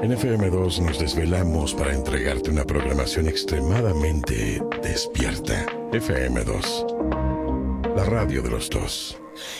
En FM2 nos desvelamos para entregarte una programación extremadamente despierta. FM2, la radio de los dos.